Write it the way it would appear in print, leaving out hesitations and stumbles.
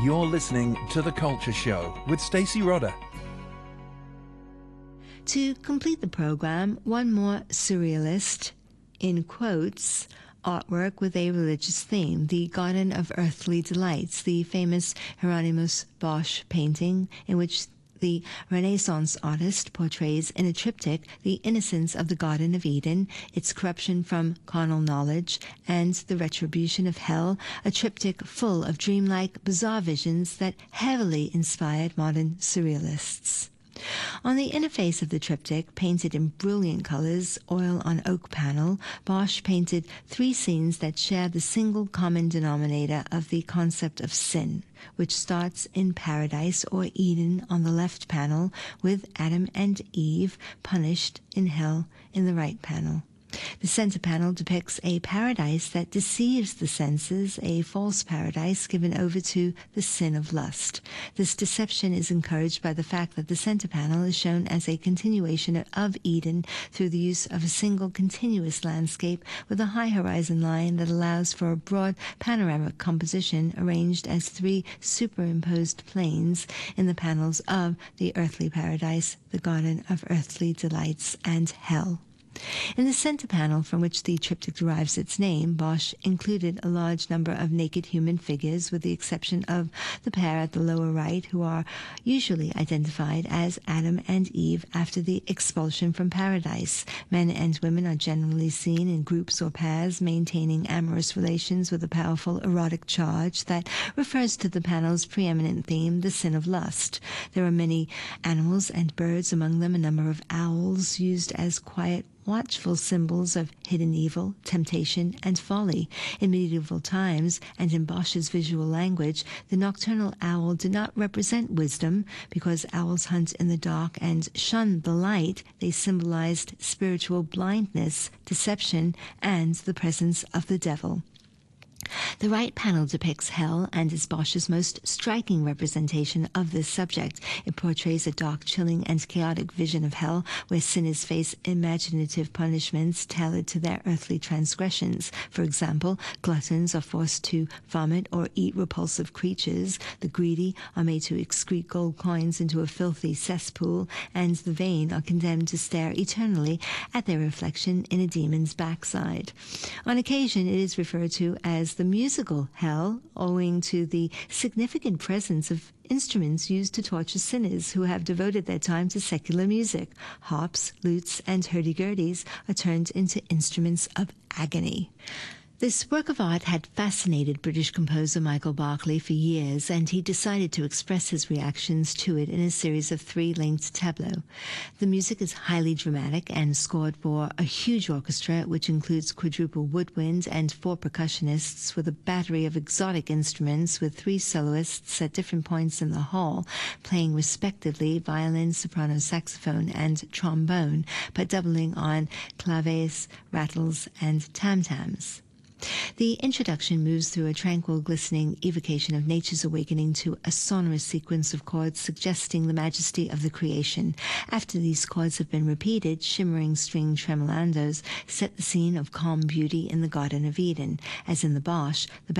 You're listening to The Culture Show with Stacey Rodder. To complete the program, one more surrealist, in quotes, artwork with a religious theme, the Garden of Earthly Delights, the famous Hieronymus Bosch painting in which the Renaissance artist portrays in a triptych the innocence of the Garden of Eden, its corruption from carnal knowledge, and the retribution of hell, a triptych full of dreamlike, bizarre visions that heavily inspired modern surrealists. On the inner face of the triptych, painted in brilliant colors, oil on oak panel, Bosch painted three scenes that share the single common denominator of the concept of sin, which starts in paradise or Eden on the left panel, with Adam and Eve punished in hell in the right panel. The center panel depicts a paradise that deceives the senses, a false paradise given over to the sin of lust. This deception is encouraged by the fact that the center panel is shown as a continuation of Eden through the use of a single continuous landscape with a high horizon line that allows for a broad panoramic composition arranged as three superimposed planes in the panels of the earthly paradise, the Garden of Earthly Delights, and hell. In the center panel from which the triptych derives its name, Bosch included a large number of naked human figures, with the exception of the pair at the lower right, who are usually identified as Adam and Eve after the expulsion from paradise. Men and women are generally seen in groups or pairs, maintaining amorous relations with a powerful erotic charge that refers to the panel's preeminent theme, the sin of lust. There are many animals and birds, among them a number of owls, used as quiet, watchful symbols of hidden evil, temptation, and folly. In medieval times, and in Bosch's visual language, the nocturnal owl did not represent wisdom. Because owls hunt in the dark and shun the light, they symbolized spiritual blindness, deception, and the presence of the devil. The right panel depicts hell and is Bosch's most striking representation of this subject. It portrays a dark, chilling, and chaotic vision of hell, where sinners face imaginative punishments tailored to their earthly transgressions. For example, gluttons are forced to vomit or eat repulsive creatures, the greedy are made to excrete gold coins into a filthy cesspool, and the vain are condemned to stare eternally at their reflection in a demon's backside. On occasion, it is referred to as the musical hell, owing to the significant presence of instruments used to torture sinners who have devoted their time to secular music. Harps, lutes, and hurdy-gurdies are turned into instruments of agony. This work of art had fascinated British composer Michael Barclay for years, and he decided to express his reactions to it in a series of three-linked tableaux. The music is highly dramatic and scored for a huge orchestra, which includes quadruple woodwind and 4 percussionists with a battery of exotic instruments, with 3 soloists at different points in the hall, playing respectively violin, soprano, saxophone, and trombone, but doubling on claves, rattles, and tam-tams. The introduction moves through a tranquil, glistening evocation of nature's awakening to a sonorous sequence of chords suggesting the majesty of the creation. After these chords have been repeated, shimmering string tremolandos set the scene of calm beauty in the Garden of Eden. As in the Bosch, the